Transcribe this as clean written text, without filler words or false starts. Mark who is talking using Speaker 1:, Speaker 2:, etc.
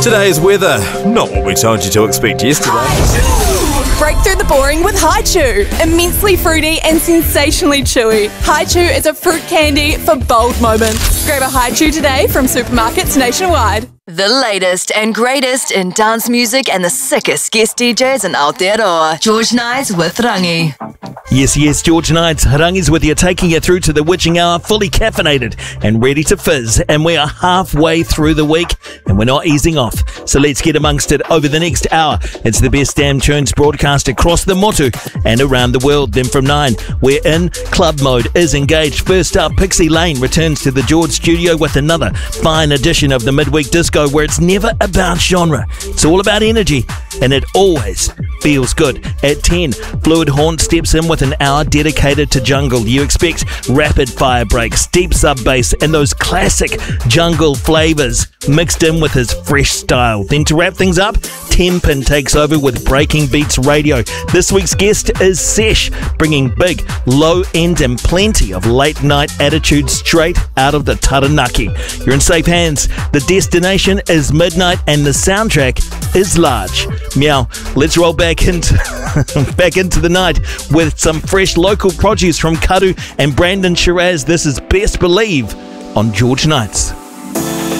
Speaker 1: Today's weather, not what we told you to expect yesterday.
Speaker 2: Break through the boring with Haichu. Immensely fruity and sensationally chewy. Haichu is a fruit candy for bold moments. Grab a Haichu today from supermarkets nationwide.
Speaker 3: The latest and greatest in dance music and the sickest guest DJs in Aotearoa. George Nights with Rangi.
Speaker 4: Yes, George Nights. Harangi's with you, taking you through to the witching hour, fully caffeinated and ready to fizz. And we are halfway through the week and we're not easing off. So let's get amongst it over the next hour. It's the best damn tunes broadcast across the Motu and around the world. Then from 9, we're in club mode, is engaged. First up, Pixie Lane returns to the George studio with another fine edition of the Midweek Disco, where it's never about genre. It's all about energy, and it always feels good. At 10, Fluid Haunt steps in with an hour dedicated to jungle. You expect rapid fire breaks, deep sub bass, and those classic jungle flavors mixed in with his fresh style. Then to wrap things up, Tenpin takes over with Breaking Beats Radio. This week's guest is Sesh, bringing big, low end and plenty of late night attitude straight out of the Taranaki. You're in safe hands. The destination is midnight and the soundtrack is large. Meow. Let's roll back into the night with some fresh local produce from Karu and Brandon Shiraz. This is Best Believe on George Nights.